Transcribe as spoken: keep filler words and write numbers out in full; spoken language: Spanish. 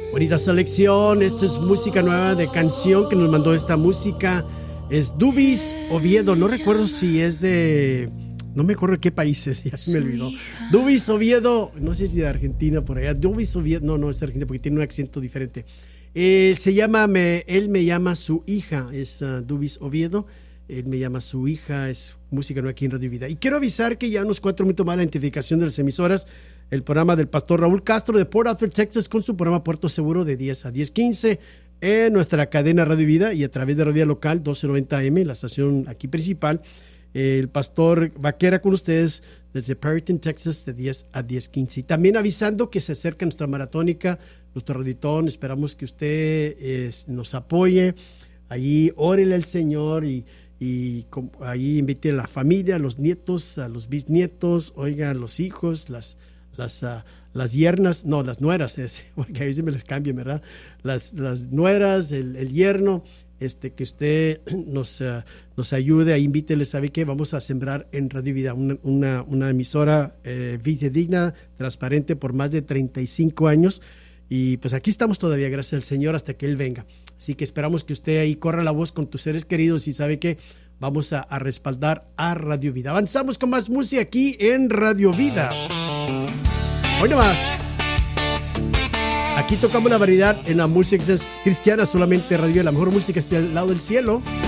Bonita selección. Esto es música nueva de canción que nos mandó esta música. Es Dubis Oviedo. No recuerdo si es de... No me acuerdo de qué países, ya se me olvidó. Dubis Oviedo, no sé si de Argentina por allá. Dubis Oviedo, no, no es de Argentina porque tiene un acento diferente. Eh, se llama, me, él me llama su hija, es uh, Dubis Oviedo. Él me llama su hija, es música nueva aquí en Radio Vida. Y quiero avisar que ya unos cuatro minutos más la identificación de las emisoras. El programa del pastor Raúl Castro de Port Arthur, Texas, con su programa Puerto Seguro de diez a diez quince en nuestra cadena Radio Vida y a través de Radio Vida Local doce noventa A M, la estación aquí principal. El pastor Vaquera con ustedes desde Perryton, Texas, de diez a diez quince. Y también avisando que se acerca nuestra maratónica, nuestro raditón. Esperamos que usted eh, nos apoye. Ahí órele al Señor y, y com, ahí invite a la familia, a los nietos, a los bisnietos, oiga, a los hijos, las, las, uh, las yernas, no, las nueras, ese, porque a veces me les cambian, ¿verdad? Las, las nueras, el, el yerno. Este, que usted nos, uh, nos ayude, ahí invítele, ¿sabe qué? Vamos a sembrar en Radio Vida, una, una, una emisora eh, fidedigna, transparente por más de treinta y cinco años, y pues aquí estamos todavía, gracias al Señor, hasta que Él venga. Así que esperamos que usted ahí corra la voz con tus seres queridos y ¿sabe qué? Vamos a, a respaldar a Radio Vida. Avanzamos con más música aquí en Radio Vida. Hoy nomás. Aquí tocamos la variedad en la música cristiana, solamente Radio Vida, la mejor música está al lado del cielo.